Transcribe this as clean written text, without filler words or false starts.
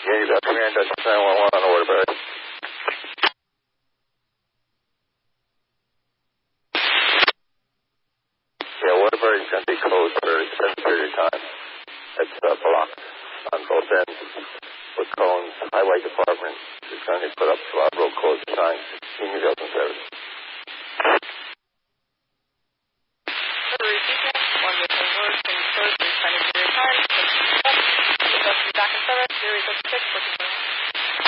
Yeah, you got command Dutch 911 on Waterbury. Yeah, Waterbury's going to be closed for an extended period of time. It's blocked on both ends with cones. Highway Department is going to put up road closed signs. Senior Government Service. One with the road being closed for an extended period of time. Back in service, series of 6,